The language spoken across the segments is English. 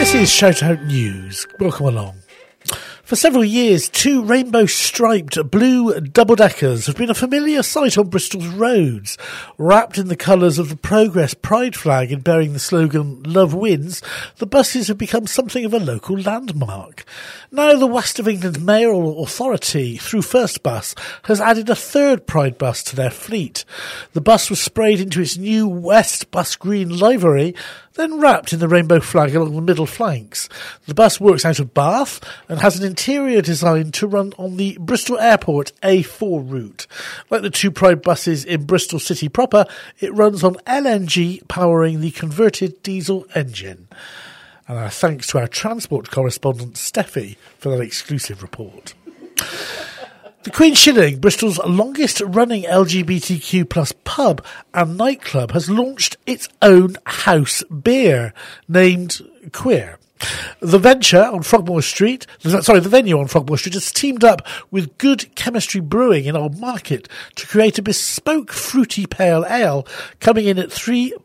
This is Shout Out News. Welcome along. For several years, two rainbow-striped blue double-deckers have been a familiar sight on Bristol's roads. Wrapped in the colours of the Progress Pride flag and bearing the slogan "Love Wins," the buses have become something of a local landmark. Now the West of England Mayoral Authority, through First Bus, has added a third Pride bus to their fleet. The bus was sprayed into its new West Bus Green livery, then wrapped in the rainbow flag along the middle flanks. The bus works out of Bath and has an interior designed to run on the Bristol Airport A4 route. Like the two Pride buses in Bristol City proper, it runs on LNG, powering the converted diesel engine. And our thanks to our transport correspondent Steffi for that exclusive report. The Queen Shilling, Bristol's longest-running LGBTQ plus pub and nightclub, has launched its own house beer named Queer. The venue on Frogmore Street has teamed up with Good Chemistry Brewing in Old Market to create a bespoke fruity pale ale coming in at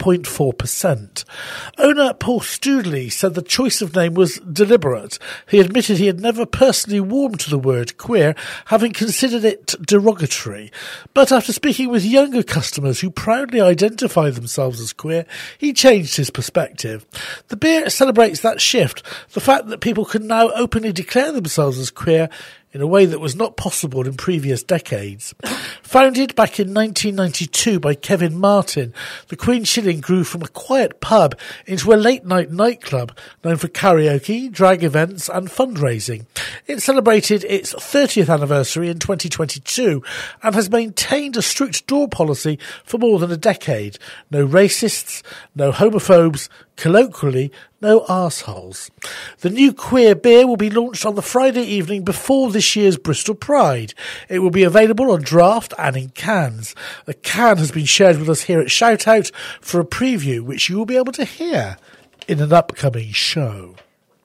3.4%. Owner Paul Stoodley said the choice of name was deliberate. He admitted he had never personally warmed to the word queer, having considered it derogatory. But after speaking with younger customers who proudly identify themselves as queer, he changed his perspective. The beer celebrates that shift, the fact that people can now openly declare themselves as queer in a way that was not possible in previous decades. Founded back in 1992 by Kevin Martin, the Queen Shilling grew from a quiet pub into a late-night nightclub known for karaoke, drag events and fundraising. It celebrated its 30th anniversary in 2022 and has maintained a strict door policy for more than a decade. No racists, no homophobes, colloquially, no arseholes. The new queer beer will be launched on the Friday evening before this year's Bristol Pride. It will be available on draft and in cans. The can has been shared with us here at Shout Out for a preview, which you will be able to hear in an upcoming show.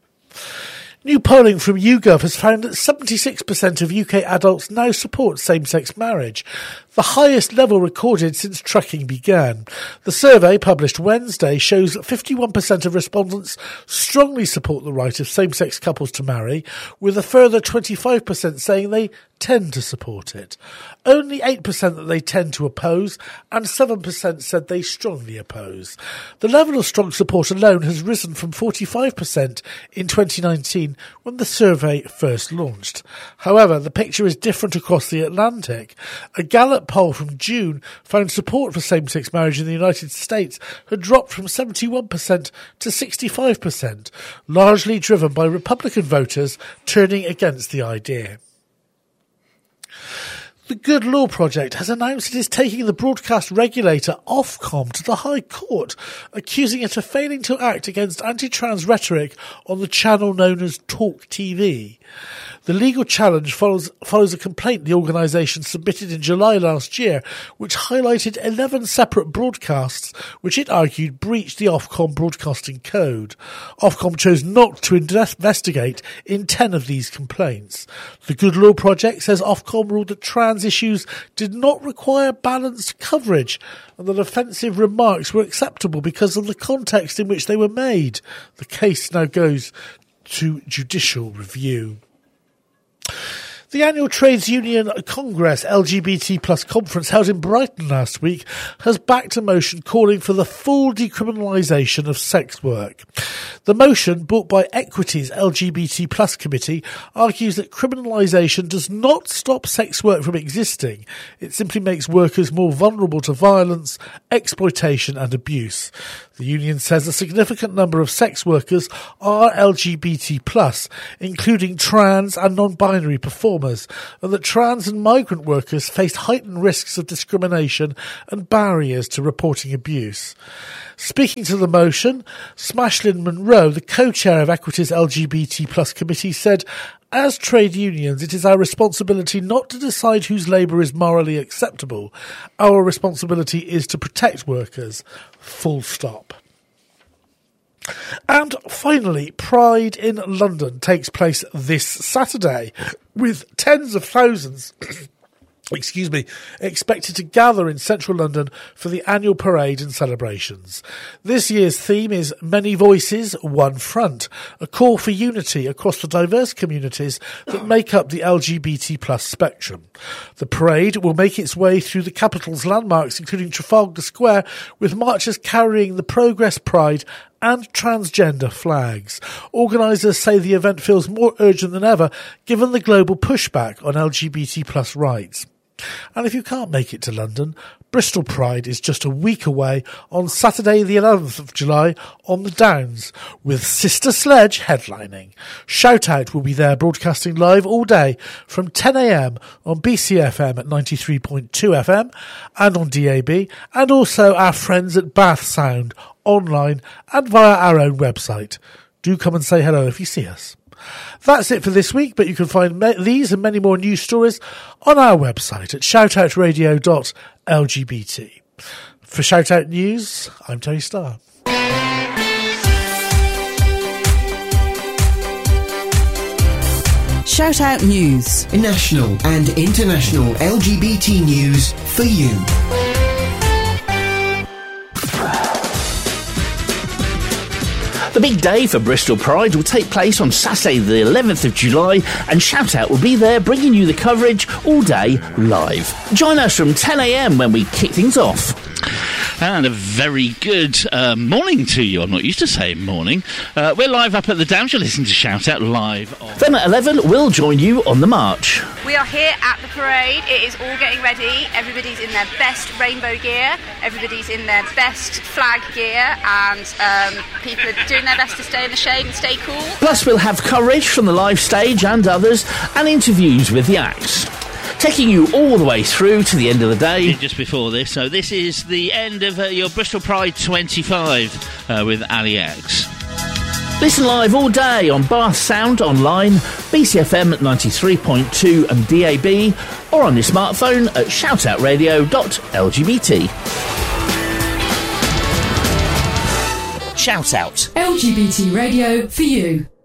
New polling from YouGov has found that 76% of UK adults now support same-sex marriage, the highest level recorded since tracking began. The survey, published Wednesday, shows that 51% of respondents strongly support the right of same-sex couples to marry, with a further 25% saying they tend to support it. Only 8% that they tend to oppose, and 7% said they strongly oppose. The level of strong support alone has risen from 45% in 2019 when the survey first launched. However, the picture is different across the Atlantic. A Gallup poll from June found support for same-sex marriage in the United States had dropped from 71% to 65%, largely driven by Republican voters turning against the idea. The Good Law Project has announced it is taking the broadcast regulator Ofcom to the High Court, accusing it of failing to act against anti-trans rhetoric on the channel known as Talk TV. The legal challenge follows a complaint the organisation submitted in July last year, which highlighted 11 separate broadcasts which it argued breached the Ofcom broadcasting code. Ofcom chose not to investigate in 10 of these complaints. The Good Law Project says Ofcom ruled that trans issues did not require balanced coverage and that offensive remarks were acceptable because of the context in which they were made. The case now goes to judicial review. The annual Trades Union Congress LGBT plus conference held in Brighton last week has backed a motion calling for the full decriminalisation of sex work. The motion, brought by Equity's LGBT plus committee, argues that criminalisation does not stop sex work from existing. It simply makes workers more vulnerable to violence, exploitation and abuse. The union says a significant number of sex workers are LGBT plus, including trans and non-binary performers, and that trans and migrant workers face heightened risks of discrimination and barriers to reporting abuse. Speaking to the motion, Smashlyn Monroe, the co-chair of Equity's LGBT plus committee, said, "As trade unions, it is our responsibility not to decide whose labour is morally acceptable. Our responsibility is to protect workers. Full stop." And finally, Pride in London takes place this Saturday, with tens of thousands expected to gather in central London for the annual parade and celebrations. This year's theme is Many Voices, One Front, a call for unity across the diverse communities that make up the LGBT plus spectrum. The parade will make its way through the capital's landmarks, including Trafalgar Square, with marchers carrying the Progress Pride and transgender flags. Organisers say the event feels more urgent than ever, given the global pushback on LGBT plus rights. And if you can't make it to London, Bristol Pride is just a week away on Saturday the 11th of July on the Downs, with Sister Sledge headlining. Shout Out will be there broadcasting live all day from 10 a.m. on BCFM at 93.2 FM and on DAB, and also our friends at Bath Sound online and via our own website. Do come and say hello if you see us. That's it for this week, but you can find these and many more news stories on our website at shoutoutradio.lgbt. For Shout Out News, I'm Tony Starr. Shout Out News. National and international LGBT news for you. The big day for Bristol Pride will take place on Saturday the 11th of July, and Shout Out will be there bringing you the coverage all day live. Join us from 10 a.m. when we kick things off. And a very good morning to you. I'm not used to saying morning. We're live up at the Downs. You're listening to Shout Out live. Then at 11, we'll join you on the march. We are here at the parade. It is all getting ready. Everybody's in their best rainbow gear. Everybody's in their best flag gear. And people are doing their best to stay in the shade and stay cool. Plus, we'll have coverage from the live stage and others, and interviews with the acts, taking you all the way through to the end of the day. Just before this, so this is the end of your Bristol Pride 25 with Ali X. Listen live all day on Bath Sound online, BCFM at 93.2 and DAB, or on your smartphone at shoutoutradio.lgbt. Shout Out. LGBT radio for you.